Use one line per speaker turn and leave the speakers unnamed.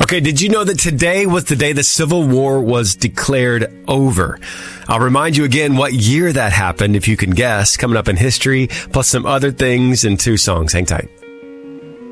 Okay, did you know that today was the day the Civil War was declared over? I'll remind you again what year that happened, if you can guess, coming up in history, plus some other things and 2 songs. Hang tight.